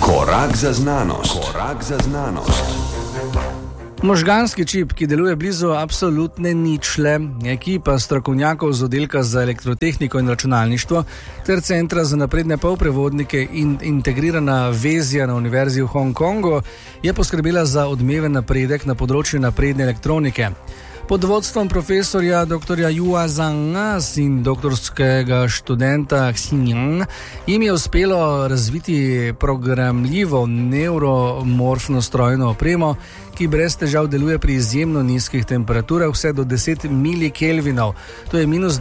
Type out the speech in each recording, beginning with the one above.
Korak za znanost. Korak za znanost. Možganski čip, ki deluje blizu absolutne ničle, je ekipa strokovnjakov z oddelka za elektrotehniko in računalništvo ter Centra za napredne polprevodnike in integrirana vezja na Univerzi v Hongkongu je poskrbela za odmeven napredek na področju napredne elektronike. Pod vodstvom profesorja dr. Yua Zhanga in doktorskega študenta Xinjiang jim je uspelo razviti programljivo neuromorfno strojno opremo, ki brez težav deluje pri izjemno nizkih temperaturah vse do 10 milikelvinov, to je minus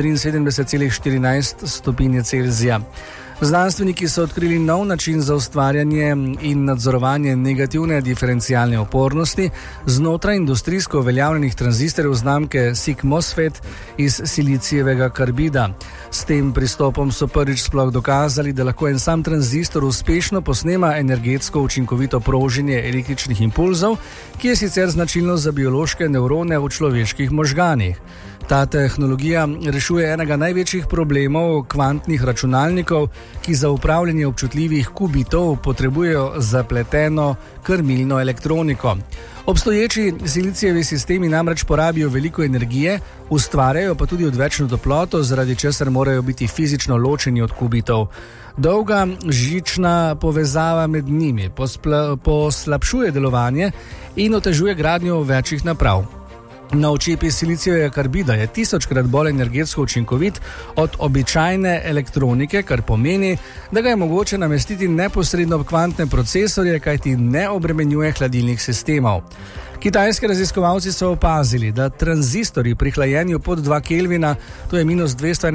273,14 stopinje Celzija. Znanstveniki so odkrili nov način za ustvarjanje in nadzorovanje negativne diferencialne opornosti znotraj industrijsko uveljavljenih tranzistorjev znamke SiC MOSFET iz silicijevega karbida. S tem pristopom so prvič sploh dokazali, da lahko en sam tranzistor uspešno posnema energetsko učinkovito proženje električnih impulzov, ki je sicer značilno za biološke nevrone v človeških možganih. Ta tehnologija rešuje enega največjih problemov kvantnih računalnikov, ki za upravljanje občutljivih kubitov potrebujejo zapleteno krmilno elektroniko. Obstoječi silicijevi sistemi namreč porabijo veliko energije, ustvarjajo pa tudi odvečno toploto, zaradi česar morajo biti fizično ločeni od kubitov. Dolga žična povezava med njimi poslabšuje delovanje in otežuje gradnjo večjih naprav. Nov čip iz silicijevega karbida je 1000-krat bolj energetsko učinkovit od običajne elektronike, kar pomeni, da ga je mogoče namestiti neposredno v kvantne procesorje, kajti ne obremenjuje hladilnih sistemov. Kitajski raziskovalci so opazili, da tranzistorji pri hlajenju pod 2 Kelvina, to je minus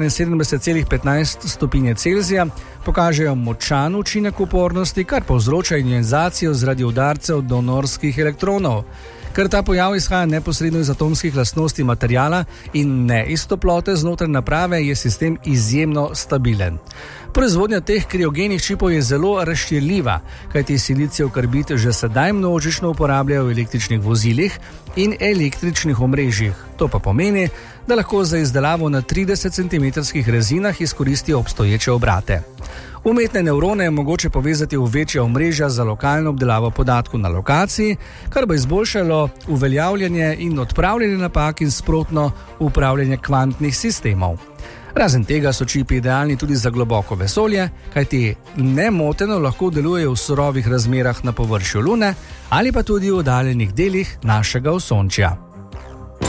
271,15 stopinje Celzija, pokažejo močan učinek upornosti, kar povzroča ionizacijo zaradi udarcev donorskih elektronov. Ker ta pojav izhaja neposredno iz atomskih lastnosti materijala in ne iz toplote znotraj naprave, je sistem izjemno stabilen. Proizvodnja teh kriogenih čipov je zelo razširljiva, kajti silicijev karbid že sedaj množično uporabljajo v električnih vozilih in električnih omrežjih. To pa pomeni, da lahko za izdelavo na 30 cm rezinah izkoristijo obstoječe obrate. Umetne nevrone je mogoče povezati v večja omrežja za lokalno obdelavo podatkov na lokaciji, kar bo izboljšalo uveljavljanje in odpravljanje napak in sprotno upravljanje kvantnih sistemov. Razen tega so čipi idealni tudi za globoko vesolje, kajti nemoteno lahko delujejo v surovih razmerah na površju Lune ali pa tudi v oddaljenih delih našega Osončja.